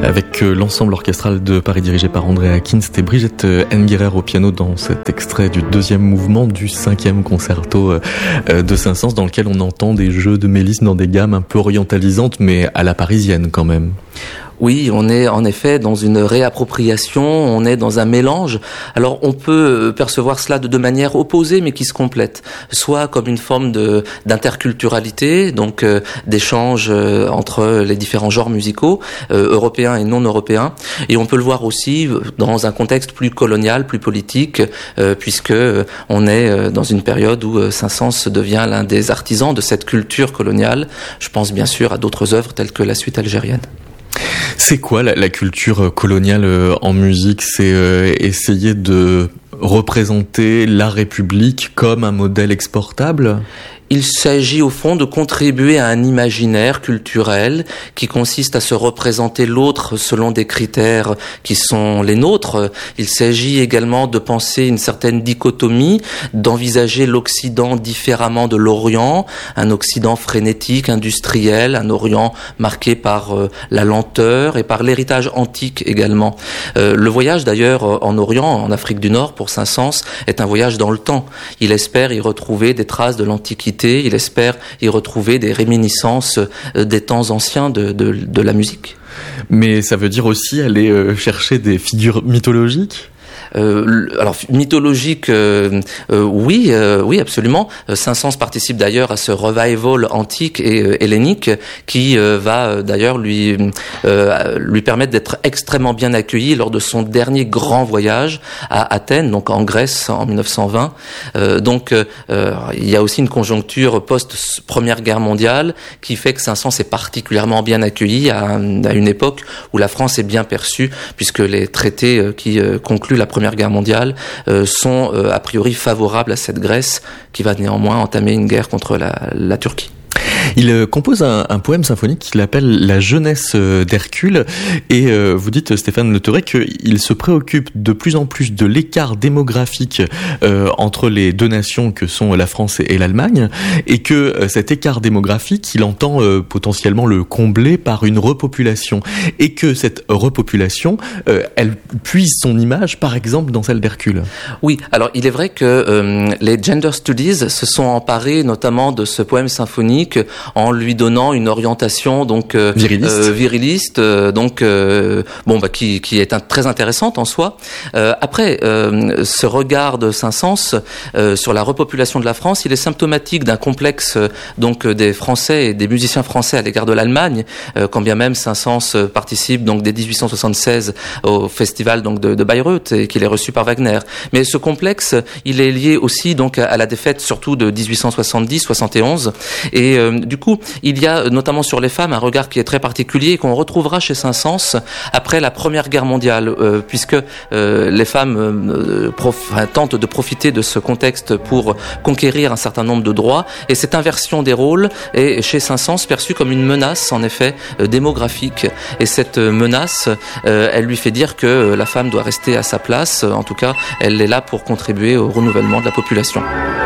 avec l'ensemble orchestral de Paris dirigé par André Akin. C'était Brigitte Enguerrer au piano dans cet extrait du deuxième mouvement du 5e concerto de Saint-Saëns, dans lequel on entend des jeux de mélisse dans des gammes un peu orientalisantes, mais à la parisienne quand même. Oui, on est en effet dans une réappropriation, on est dans un mélange. Alors on peut percevoir cela de deux manières opposées mais qui se complètent. Soit comme une forme d'interculturalité, donc d'échange entre les différents genres musicaux, européens et non européens. Et on peut le voir aussi dans un contexte plus colonial, plus politique, puisque on est dans une période où Saint-Saëns devient l'un des artisans de cette culture coloniale. Je pense bien sûr à d'autres œuvres telles que la suite algérienne. C'est quoi la culture coloniale en musique ? C'est essayer de représenter la République comme un modèle exportable ? Il s'agit au fond de contribuer à un imaginaire culturel qui consiste à se représenter l'autre selon des critères qui sont les nôtres. Il s'agit également de penser une certaine dichotomie, d'envisager l'Occident différemment de l'Orient, un Occident frénétique, industriel, un Orient marqué par la lenteur et par l'héritage antique également. Le voyage d'ailleurs en Orient, en Afrique du Nord pour Saint-Saëns, est un voyage dans le temps. Il espère y retrouver des traces de l'Antiquité. Il espère y retrouver des réminiscences des temps anciens de la musique. Mais ça veut dire aussi aller chercher des figures mythologiques ? Alors mythologique, oui, absolument. Saint-Saëns participe d'ailleurs à ce revival antique et hellénique qui va d'ailleurs lui permettre d'être extrêmement bien accueilli lors de son dernier grand voyage à Athènes, donc en Grèce en 1920. Il y a aussi une conjoncture post-Première Guerre mondiale qui fait que Saint-Saëns est particulièrement bien accueilli à une époque où la France est bien perçue puisque les traités qui concluent la Première Guerre mondiale sont a priori favorables à cette Grèce qui va néanmoins entamer une guerre contre la Turquie. Il compose un poème symphonique qu'il appelle La jeunesse d'Hercule et vous dites, Stéphane Le Terret, qu'il se préoccupe de plus en plus de l'écart démographique entre les deux nations que sont la France et l'Allemagne et que cet écart démographique, il entend potentiellement le combler par une repopulation et que cette repopulation, elle puise son image par exemple dans celle d'Hercule. Oui, alors il est vrai que les gender studies se sont emparés notamment de ce poème symphonique en lui donnant une orientation donc viriliste qui est très intéressante en soi. Après ce regard de Saint-Saëns sur la repopulation de la France, il est symptomatique d'un complexe donc des Français et des musiciens français à l'égard de l'Allemagne, quand bien même Saint-Saëns participe donc dès 1876 au festival donc de Bayreuth et qu'il est reçu par Wagner. Mais ce complexe, il est lié aussi donc à la défaite surtout de 1870-71 et du coup, il y a notamment sur les femmes un regard qui est très particulier et qu'on retrouvera chez Saint-Saëns après la Première Guerre mondiale, puisque les femmes tentent de profiter de ce contexte pour conquérir un certain nombre de droits. Et cette inversion des rôles est chez Saint-Saëns perçue comme une menace, en effet, démographique. Et cette menace, elle lui fait dire que la femme doit rester à sa place. En tout cas, elle est là pour contribuer au renouvellement de la population.